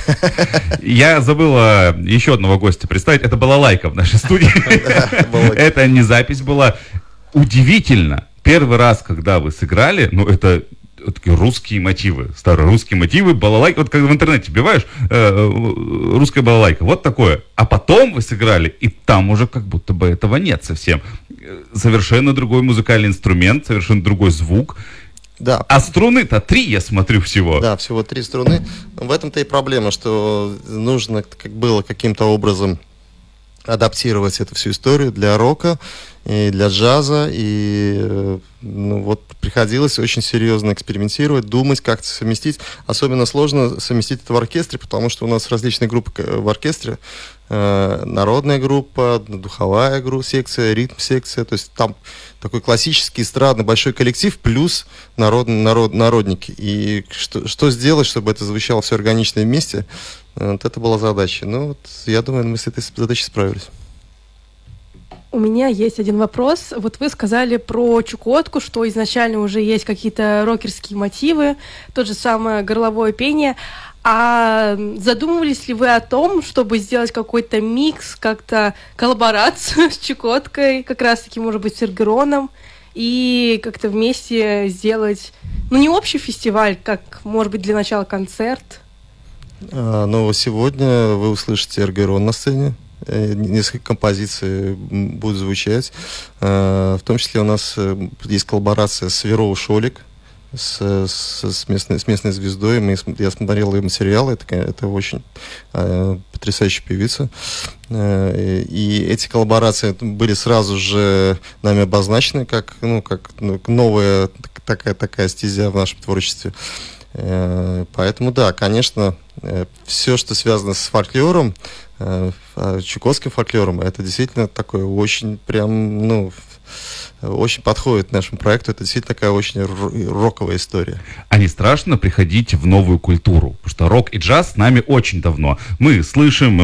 Я забыл еще одного гостя представить. Это балалайка в нашей студии. Это не запись была. Удивительно. Первый раз, когда вы сыграли, ну, это такие русские мотивы, старорусские мотивы, балалайка, вот когда в интернете вбиваешь, русская балалайка, вот такое. А потом вы сыграли, и там уже как будто бы этого нет совсем. Совершенно другой музыкальный инструмент, совершенно другой звук. Да. А струны-то 3, я смотрю, всего. Да, всего 3 струны. В этом-то и проблема, что нужно было каким-то образом адаптировать эту всю историю для рока и для джаза, и ну, вот приходилось очень серьезно экспериментировать, думать, как это совместить. Особенно сложно совместить это в оркестре, потому что у нас различные группы в оркестре. Народная группа, духовая секция, ритм-секция. То есть там такой классический эстрадный большой коллектив плюс народники. И что сделать, чтобы это звучало все органично вместе, вот это была задача. Ну, вот, я думаю, мы с этой задачей справились. У меня есть один вопрос. Вот вы сказали про Чукотку, что изначально уже есть какие-то рокерские мотивы, тот же самое горловое пение. А задумывались ли вы о том, чтобы сделать какой-то микс, как-то коллаборацию с Чукоткой, как раз-таки, может быть, с Эргероном, и как-то вместе сделать, ну, не общий фестиваль, как, может быть, для начала концерт? Ну, сегодня вы услышите Эргерон на сцене. Несколько композиций будут звучать. В том числе у нас есть коллаборация с Вероу Шолик, с местной звездой. Я смотрел ее материалы. Это очень потрясающая певица. И эти коллаборации были сразу же нами обозначены как новая такая стезя в нашем творчестве. Поэтому, да, конечно, все, что связано с фольклором, чукотским фольклором, это действительно такое очень прям, ну, очень подходит нашему проекту. Это действительно такая очень роковая история. А не страшно приходить в новую культуру? Потому что рок и джаз с нами очень давно. Мы слышим,